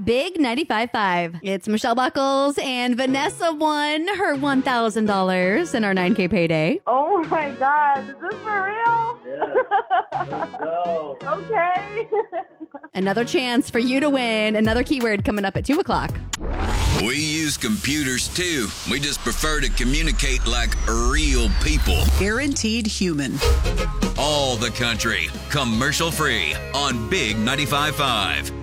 Big 95.5. It's Michelle Buckles, and Vanessa won her $1,000 in our 9K payday. Oh my God, is this for real? Yeah. Let's go. Okay. Another chance for you to win. Another keyword coming up at 2 o'clock. We use computers too. We just prefer to communicate like real people. Guaranteed human. All the country, commercial free on Big 95.5.